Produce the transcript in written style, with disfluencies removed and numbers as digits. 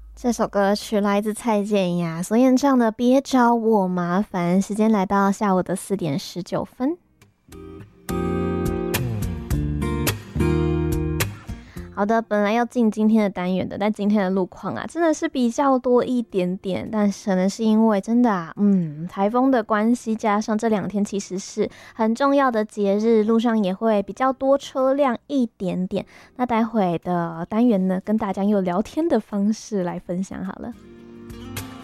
这首歌曲来自蔡健雅所演唱的《别找我麻烦》。时间来到下午的4:19。好的，本来要进今天的单元的，但今天的路况啊，真的是比较多一点点。但可能是因为真的台风的关系，加上这2天其实是很重要的节日，路上也会比较多车辆一点点。那待会的单元呢，跟大家用聊天的方式来分享好了。